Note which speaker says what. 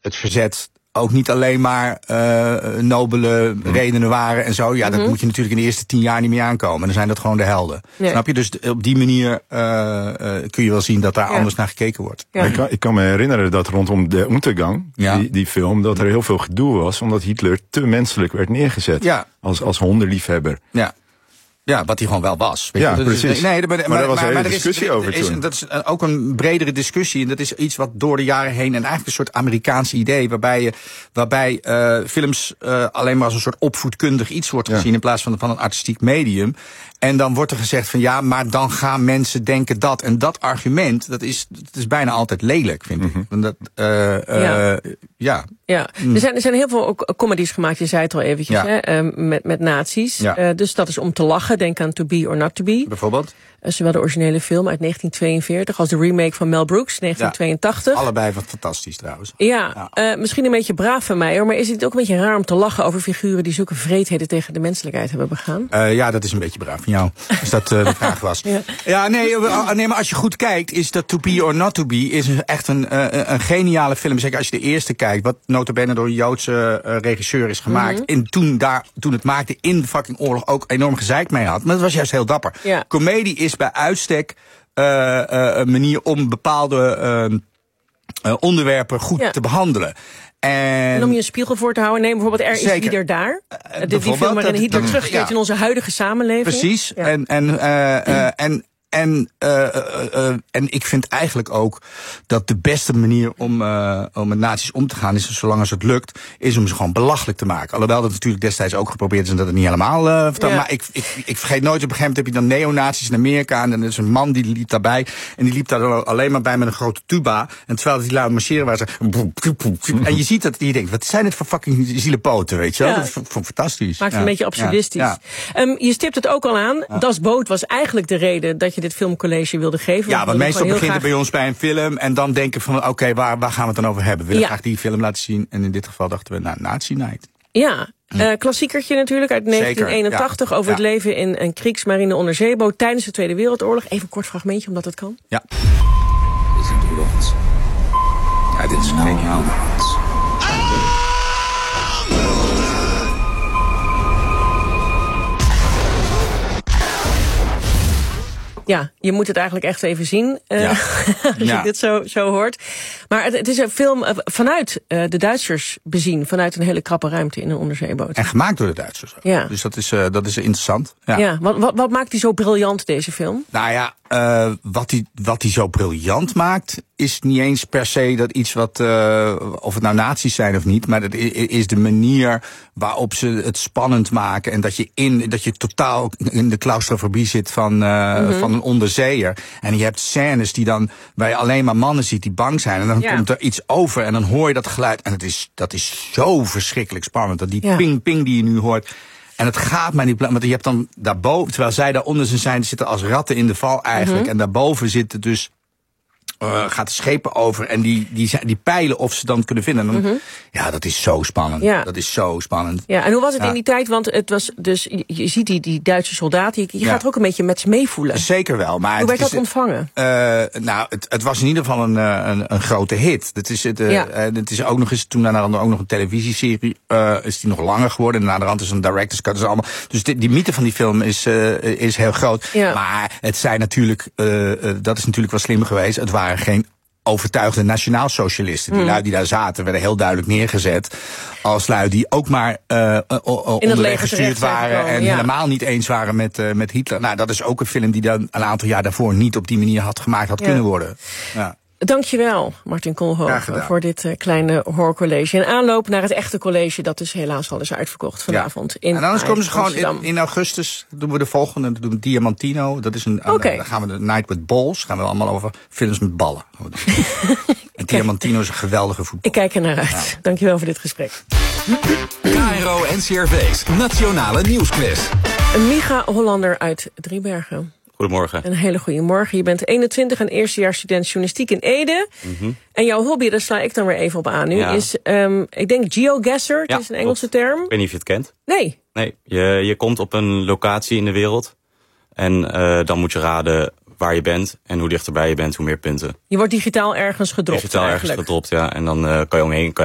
Speaker 1: het verzet ook niet alleen maar nobele redenen waren en zo. Ja, dat moet je natuurlijk in de eerste 10 jaar niet meer aankomen. En dan zijn dat gewoon de helden. Nee. Snap je? Dus op die manier kun je wel zien dat daar anders naar gekeken wordt.
Speaker 2: Ja. Ik kan me herinneren dat rondom de Untergang, die film, dat er heel veel gedoe was, omdat Hitler te menselijk werd neergezet. Als hondenliefhebber.
Speaker 1: Ja, wat hij gewoon wel was.
Speaker 2: Weet je? Precies.
Speaker 1: Maar
Speaker 2: daar was een hele discussie over toen.
Speaker 1: Dat is ook een bredere discussie. En dat is iets wat door de jaren heen, en eigenlijk een soort Amerikaans idee, waarbij films alleen maar als een soort opvoedkundig iets wordt gezien in plaats van een artistiek medium. En dan wordt er gezegd van ja, maar dan gaan mensen denken dat. En dat argument, dat is bijna altijd lelijk, vind ik. Dat,
Speaker 3: Er zijn heel veel ook comedies gemaakt, je zei het al eventjes, hè, met nazi's. Dus dat is om te lachen, denk aan To Be or Not To Be.
Speaker 1: Bijvoorbeeld?
Speaker 3: Zowel de originele film uit 1942 als de remake van Mel Brooks, 1982.
Speaker 1: Allebei wat fantastisch trouwens.
Speaker 3: Misschien een beetje braaf van mij hoor, maar is het ook een beetje raar om te lachen over figuren die zulke vreedheden tegen de menselijkheid hebben begaan?
Speaker 1: Ja, dat is een beetje braaf van jou, als dat de vraag was. Nee, maar als je goed kijkt, is dat To Be or Not To Be is echt een geniale film. Zeker als je de eerste kijkt, wat nota bene door een Joodse regisseur is gemaakt. En toen het maakte in de fucking oorlog ook enorm gezeik mee had. Maar dat was juist heel dapper. Comedie is bij uitstek een manier om bepaalde onderwerpen goed te behandelen. En
Speaker 3: om je een spiegel voor te houden. Neem bijvoorbeeld Er is Wieder daar. Die film waarin Hitler terugkeert in onze huidige samenleving.
Speaker 1: Precies. Ja. En ik vind eigenlijk ook dat de beste manier om met nazi's om te gaan is, zolang als het lukt, is om ze gewoon belachelijk te maken. Alhoewel dat natuurlijk destijds ook geprobeerd is en dat het niet helemaal maar ik vergeet nooit, op een gegeven moment heb je dan neonazi's in Amerika en dan is een man die liep daarbij en die liep daar alleen maar bij met een grote tuba en terwijl die lui marcheren waren ze en je ziet dat je denkt, wat zijn dit voor fucking zielepoten, weet je wel? Dat vond ik fantastisch.
Speaker 3: Maakt het een beetje absurdistisch. Je stipt het ook al aan. Das Boot was eigenlijk de reden dat je dit filmcollege wilde geven.
Speaker 1: Ja, want meestal begint het bij ons bij een film en dan denken van oké, waar gaan we het dan over hebben? We willen graag die film laten zien en in dit geval dachten we, Nazi Night.
Speaker 3: Ja, klassiekertje natuurlijk uit 1981 over het leven in een kriegsmarine onderzeeboot tijdens de Tweede Wereldoorlog. Even een kort fragmentje, omdat het kan.
Speaker 1: Ja.
Speaker 4: Dit is een ons. Ja, dit is geniaal.
Speaker 3: Ja, je moet het eigenlijk echt even zien, als je dit zo hoort. Maar het is een film vanuit de Duitsers bezien, vanuit een hele krappe ruimte in een onderzeeboot.
Speaker 1: En gemaakt door de Duitsers.
Speaker 3: Ja.
Speaker 1: Dus dat is interessant.
Speaker 3: Ja, wat maakt die zo briljant, deze film?
Speaker 1: Nou ja, wat die zo briljant maakt, is niet eens per se dat iets wat, of het nou nazi's zijn of niet, maar dat is de manier waarop ze het spannend maken en dat je totaal in de claustrofobie zit van een onderzeeër. En je hebt scènes waar je alleen maar mannen ziet die bang zijn en dan komt er iets over en dan hoor je dat geluid en dat is zo verschrikkelijk spannend. Dat die ping-ping die je nu hoort. En het gaat maar niet, want je hebt dan daarboven, terwijl zij daaronder zijn, zitten als ratten in de val eigenlijk. En daarboven zitten dus, gaat de schepen over en die peilen of ze dan kunnen vinden. En dan, ja, dat is zo spannend. Ja. Dat is zo spannend.
Speaker 3: Ja, en hoe was het in die tijd? Want het was dus, je ziet die Duitse soldaten, je gaat er ook een beetje met ze meevoelen.
Speaker 1: Zeker wel. Maar
Speaker 3: hoe werd dat ontvangen?
Speaker 1: Het was in ieder geval een grote hit. Het is ook nog eens, toen daarna ook nog een televisieserie, is die nog langer geworden. En naderhand is een director's cut. Dus die mythe van die film is heel groot. Ja. Maar het zijn natuurlijk, dat is natuurlijk wel slim geweest. Het waren geen overtuigde nationaalsocialisten. Die lui die daar zaten, werden heel duidelijk neergezet als lui die ook maar onderweg gestuurd waren en helemaal niet eens waren met Hitler. Nou, dat is ook een film die dan een aantal jaar daarvoor niet op die manier had kunnen worden. Ja.
Speaker 3: Dankjewel, Martin Koolhoven, voor dit kleine hoorcollege. In aanloop naar het echte college, dat dus helaas al is uitverkocht vanavond. Ja. En
Speaker 1: anders komen ze gewoon in augustus, doen we de volgende, doen we Diamantino. Dat is dan gaan we de Night with Balls, gaan we allemaal over films met ballen. En Diamantino is een geweldige voetbal.
Speaker 3: Ik kijk er naar uit. Ja. Dankjewel voor dit gesprek.
Speaker 5: KRO NCRV's Nationale Nieuwsquiz.
Speaker 3: Micha Hollander uit Driebergen.
Speaker 6: Goedemorgen.
Speaker 3: Een hele goede morgen. Je bent 21 en eerstejaarsstudent journalistiek in Ede. En jouw hobby, daar sla ik dan weer even op aan nu, is, ik denk geoguesser. Het is een Engelse term.
Speaker 6: Ik weet niet of je het kent.
Speaker 3: Nee.
Speaker 6: Je komt op een locatie in de wereld. En dan moet je raden waar je bent. En hoe dichterbij je bent, hoe meer punten.
Speaker 3: Je wordt digitaal ergens gedropt.
Speaker 6: Ergens gedropt, ja. En dan kan je omheen